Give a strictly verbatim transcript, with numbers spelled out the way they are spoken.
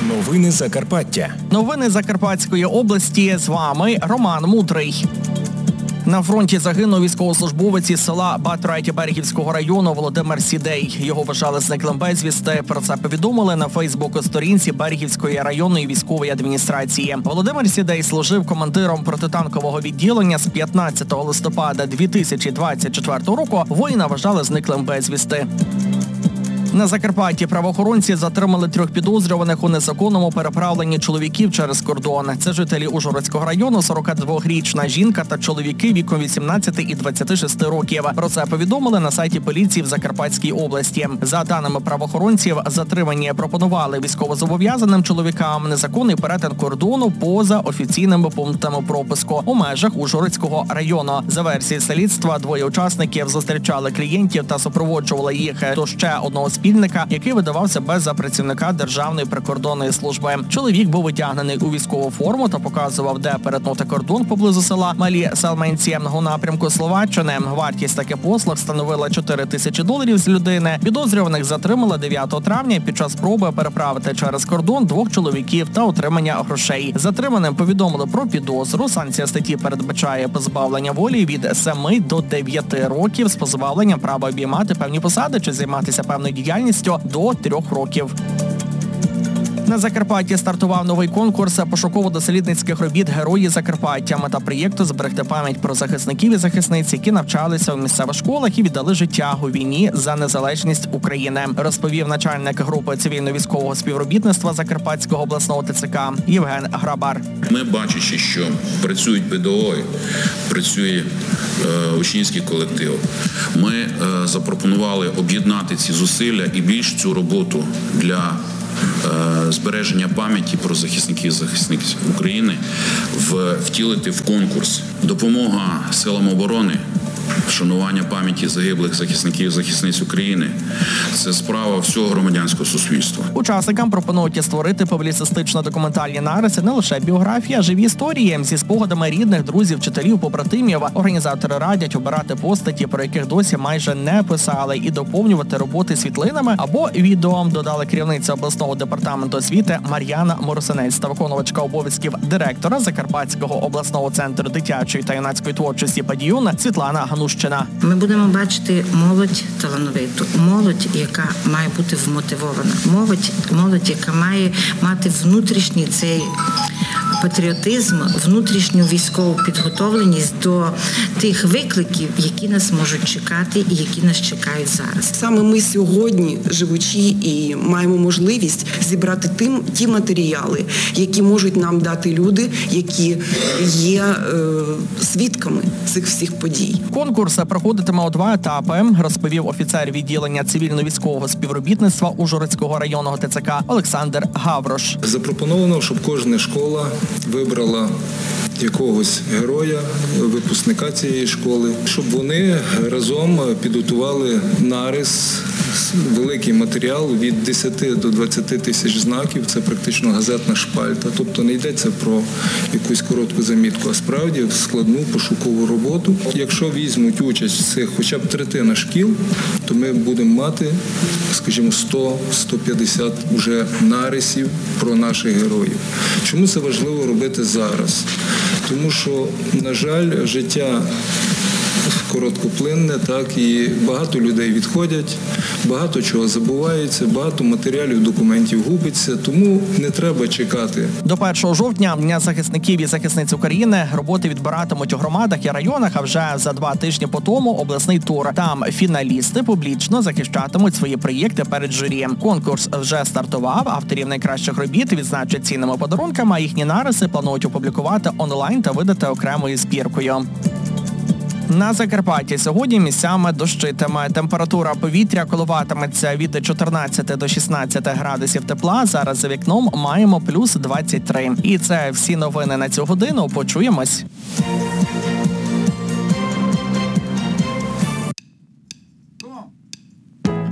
Новини Закарпаття. Новини Закарпатської області. З вами Роман Мудрий. На фронті загинув військовослужбовець із села Батрайті Берегівського району Володимир Сідей. Його вважали зниклим безвісти. Про це повідомили на фейсбук-сторінці Берегівської районної військової адміністрації. Володимир Сідей служив командиром протитанкового відділення з п'ятнадцятого листопада дві тисячі двадцять четвертого року. Воїна вважали зниклим безвісти. На Закарпатті правоохоронці затримали трьох підозрюваних у незаконному переправленні чоловіків через кордон. Це жителі Ужгородського району, сорокадвохрічна жінка та чоловіки віком вісімнадцяти і двадцяти шести років. Про це повідомили на сайті поліції в Закарпатській області. За даними правоохоронців, затримані пропонували військовозобов'язаним чоловікам незаконний перетин кордону поза офіційними пунктами пропуску у межах Ужгородського району. За версією слідства, двоє учасників зустрічали клієнтів та супроводжували їх до ще одного спільника, який видавав себе за працівника Державної прикордонної служби. Чоловік був одягнений у військову форму та показував, де перетнути кордон поблизу села Малі Селменці у напрямку Словаччини. Вартість таких послуг становила чотири тисячі доларів з людини. Підозрюваних затримали дев'ятого травня під час спроби переправити через кордон двох чоловіків та отримання грошей. Затриманим повідомили про підозру. Санкція статті передбачає позбавлення волі від семи до дев'яти років з позбавленням права обіймати певні посади чи займатися певною діяльністю до трьох років. На Закарпатті стартував новий конкурс пошуково-дослідницьких робіт «Герої Закарпаття». Мета проєкту – зберегти пам'ять про захисників і захисниць, які навчалися у місцевих школах і віддали життя у війні за незалежність України, розповів начальник групи цивільно-військового співробітництва Закарпатського обласного ТЦК Євген Грабар. Ми, бачачи, що працюють педагоги, працює е, учнівський колектив, ми е, запропонували об'єднати ці зусилля і більш цю роботу для збереження пам'яті про захисників і захисниць України втілити в конкурс. Допомога силам оборони, вшанування пам'яті загиблих захисників і захисниць України – це справа всього громадянського суспільства. Учасникам пропонують створити публіцистично-документальні нариси, не лише біографії, а живі історії зі спогадами рідних, друзів, вчителів, побратимів. Організатори радять обирати постаті, про яких досі майже не писали, і доповнювати роботи світлинами або відео, додала керівниця обласного департаменту освіти Мар'яна Моросинець та виконувачка обов'язків директора Закарпатського обласного центру дитячої та юнацької творчості «Падіюн» Світлана Ганущина. Ми будемо бачити молодь талановиту, молодь, яка має бути вмотивована, молодь, молодь, яка має мати внутрішній цей патріотизм, внутрішню військову підготовленість до тих викликів, які нас можуть чекати і які нас чекають зараз. Саме ми сьогодні, живучи, і маємо можливість зібрати тим, ті матеріали, які можуть нам дати люди, які є е, свідками цих всіх подій. Конкурс проходитиме у два етапи, розповів офіцер відділення цивільно-військового співробітництва Ужгородського районного ТЦК Олександр Гаврош. Запропоновано, щоб кожна школа вибрала якогось героя, випускника цієї школи, щоб вони разом підготували нарис, великий матеріал від десяти до двадцяти тисяч знаків, це практично газетна шпальта. Тобто не йдеться про якусь коротку замітку, а справді складну пошукову роботу. Якщо візьмуть участь в цих хоча б третина шкіл, то ми будемо мати, скажімо, сто - сто п'ятдесят уже нарисів про наших героїв. Чому це важливо робити зараз? Тому що, на жаль, життя короткоплинне, так, і багато людей відходять, багато чого забувається, багато матеріалів, документів губиться, тому не треба чекати. До першого жовтня, Дня захисників і захисниць України, роботи відбиратимуть у громадах і районах, а вже за два тижні по тому обласний тур. Там фіналісти публічно захищатимуть свої проєкти перед журі. Конкурс вже стартував, авторів найкращих робіт відзначать цінними подарунками, а їхні нариси планують опублікувати онлайн та видати окремою збіркою. На Закарпатті сьогодні місцями дощитиме. Температура повітря коливатиметься від чотирнадцяти до шістнадцяти градусів тепла. Зараз за вікном маємо плюс двадцять три. І це всі новини на цю годину. Почуємось.